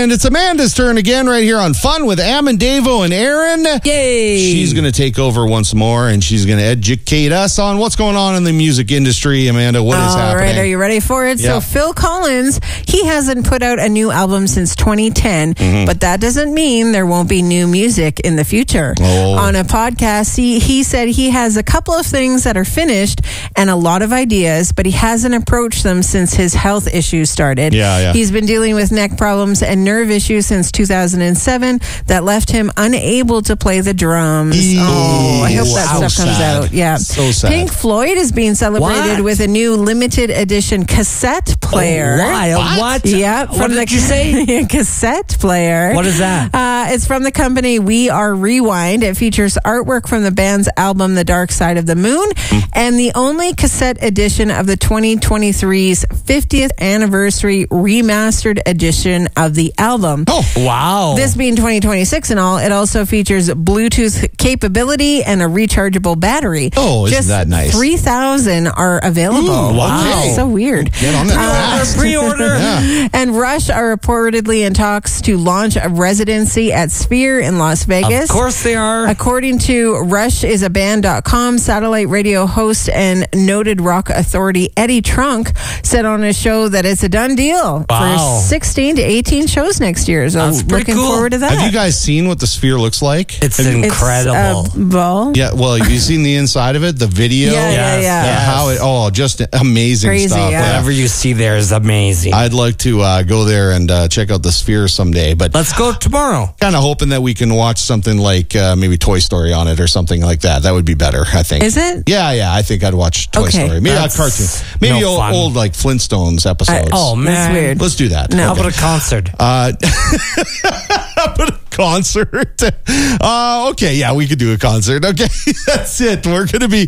And it's Amanda's turn again right here on Fun with Am and Davo and Aaron. Yay! She's going to take over once more, and she's going to educate us on what's going on in the music industry. Amanda, what is happening? All right, are you ready for it? Yeah. So Phil Collins, he hasn't put out a new album since 2010, but that doesn't mean there won't be new music in the future. Oh. On a podcast, he said he has a couple of things that are finished and a lot of ideas, but he hasn't approached them since his health issues started. Yeah. He's been dealing with neck problems and nerve issues since 2007 that left him unable to play the drums. Oh, I hope that Wow. stuff comes Sad. out. Yeah. So sad. Pink Floyd is being celebrated What? with a new limited edition cassette player. What? Yeah. What did you say? Cassette player. What is that? It's from the company We Are Rewind. It features artwork from the band's album The Dark Side of the Moon and the only cassette edition of the 2023's 50th anniversary remastered edition of the album. Oh, Wow. This being 2026 and all, it also features Bluetooth capability and a rechargeable battery. Oh, isn't Just that nice? 3,000 are available. Ooh, wow. Okay. So weird. Get on that fast. Pre-order. Yeah. And Rush are reportedly in talks to launch a residency at Sphere in Las Vegas. Of course they are. According to RushIsABand.com, satellite radio host and noted rock authority Eddie Trunk said on his show that it's a done deal Wow. for 16 to 18 shows next year. So That's pretty looking cool. forward to that. Have you guys seen what the Sphere looks like? It's incredible. It's a ball. Yeah, well, have you seen the inside of it? The video? Yeah. Yes. How it, just amazing Crazy, stuff. yeah. Whatever you see there is amazing. I'd like to go there and check out the Sphere someday, but Let's go tomorrow. kind of hoping that we can watch something like maybe Toy Story on it or something like that. That would be better, I think. Is it? Yeah, I think I'd watch Toy Okay. Story. Maybe a That's cartoon. Maybe no fun. old like Flintstones episodes. Oh, man. That's weird. Let's do that. No. How about a concert? How about a concert? Okay, yeah, we could do a concert. Okay, that's it. We're going to be